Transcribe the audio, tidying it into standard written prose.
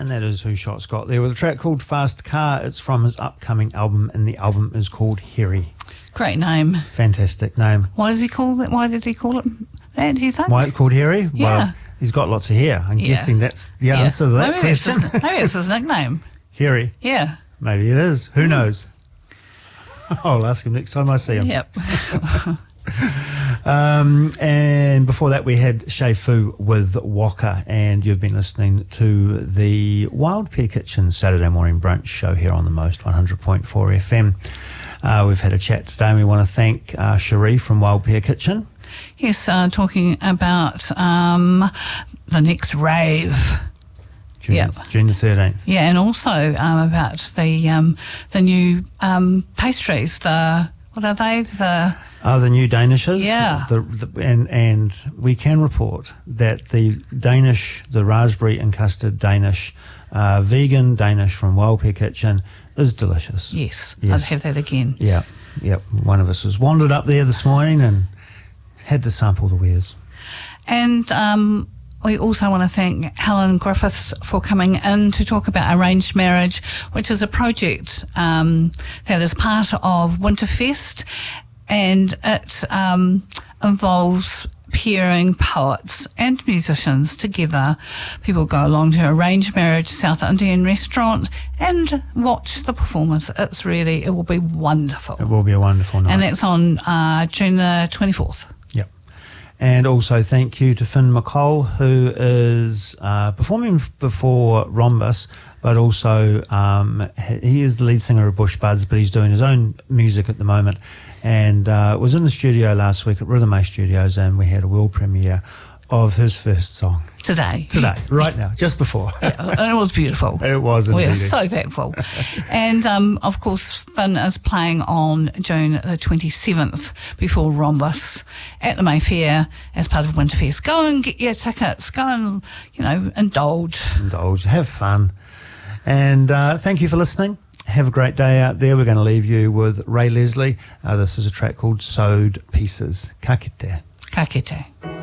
And that is who shot Scott there with a track called Fast Car. It's from his upcoming album, and the album is called Harry. Great name. Fantastic name. Why does he call it? Why did he call it that, do you think? Why it's called Harry? Yeah. Well, he's got lots of hair. I'm guessing that's the answer to that question. Maybe it's his nickname. Harry. Yeah. Maybe it is. Who knows? I'll ask him next time I see him. Yep. And before that, we had Shay Fu with Waka, and you've been listening to the Wild Pear Kitchen Saturday morning brunch show here on the Most 100.4 FM. We've had a chat today, and we want to thank Cherie from Wild Pear Kitchen. Yes, talking about the next rave. June the 13th. Yeah, and also about the new pastries. What are they? The new Danishes. Yeah. And we can report that the raspberry and custard Danish, vegan Danish from Wild Pear Kitchen is delicious. Yes. I'd have that again. Yeah. One of us was wandered up there this morning and had to sample the wares. And we also want to thank Helen Griffiths for coming in to talk about Arranged Marriage, which is a project that is part of Winterfest, and it involves pairing poets and musicians together. People go along to Arranged Marriage South Indian restaurant and watch the performance. It will be wonderful. It will be a wonderful night. And that's on June the 24th. And also thank you to Finn McColl, who is performing before Rhombus, but also he is the lead singer of Bush Buds, but he's doing his own music at the moment, and was in the studio last week at Rhythm A Studios, and we had a world premiere of his first song. Today, right now, just before. And it was beautiful. It was indeed. We are so thankful. And, of course, Finn is playing on June the 27th before Rhombus at the Mayfair as part of Winterfest. Go and get your tickets. Go and, indulge. Have fun. And thank you for listening. Have a great day out there. We're going to leave you with Ray Leslie. This is a track called Sewed Pieces. Ka kite. Ka kite.